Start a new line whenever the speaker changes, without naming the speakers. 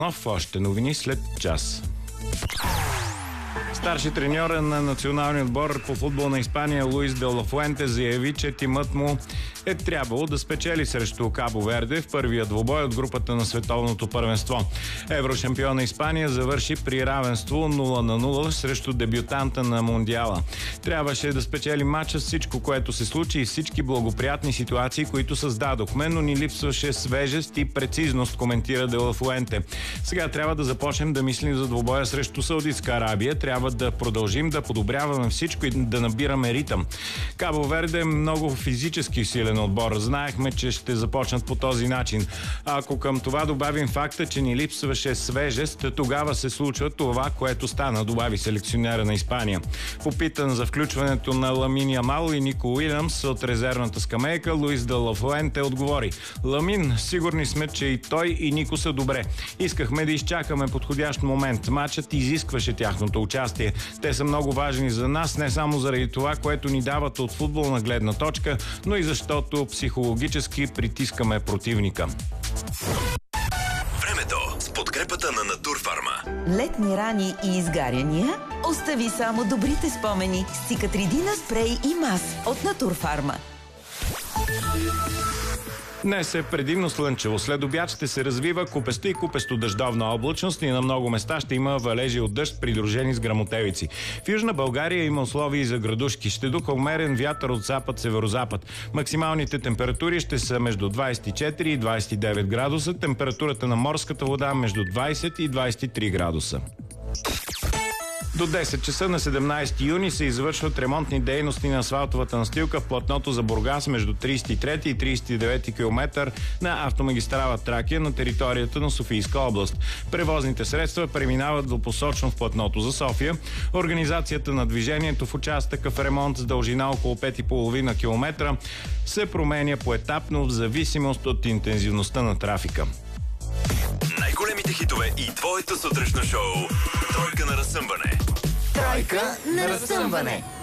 Още новини след час. Старши треньора на националния отбор по футбол на Испания Луис де ла Фуенте заяви, че тимът му е трябвало да спечели срещу Кабо Верде в първия двубой от групата на световното първенство. Еврошампиона Испания завърши при равенство 0-0 срещу дебютанта на Мондиала. Трябваше да спечели матча с всичко, което се случи и всички благоприятни ситуации, които създадохме, но ни липсваше свежест и прецизност, коментира де ла Фуенте. Сега трябва да започнем да мислим за двубоя срещу Саудитска Арабия. Трябва да продължим да подобряваме всичко и да набираме ритъм. Кабо Верде е много физически силен отбор. Знаехме, че ще започнат по този начин. Ако към това добавим факта, че ни липсваше свежест, тогава се случва това, което стана, добави селекционера на Испания. Попитан за включването на Ламин Ямал и Нико Уилямс от резервната скамейка, Луис де ла Фуенте отговори: Ламин, сигурни сме, че и той и Нико са добре. Искахме да изчакаме подходящ момент. Матчът изискваше тяхното участие. Те са много важни за нас, не само заради това, което ни дават от футболна гледна точка, но и защото психологически притискаме противника.
Времето с подкрепата на Натурфарма.
Летни рани и изгаряния? Остави само добрите спомени с Цикатридина спрей и мас от Натурфарма.
Днес е предимно слънчево. След обяд ще се развива купеста и купесто-дъждовна облачност и на много места ще има валежи от дъжд, придружени с гръмотевици. В Южна България има условия и за градушки. Ще духа умерен вятър от запад-северозапад. Максималните температури ще са между 24 и 29 градуса. Температурата на морската вода между 20 и 23 градуса. До 10 часа на 17 юни се извършват ремонтни дейности на асфалтовата настилка в платното за Бургас между 33 и 39 км на автомагистрала Тракия на територията на Софийска област. Превозните средства преминават двупосочно в платното за София. Организацията на движението в участъка в ремонт с дължина около 5,5 км се променя поетапно в зависимост от интензивността на трафика.
Най-големите хитове и твоето сутрешно шоу. Тройка на разсъмване.
Тройка на разсъмване.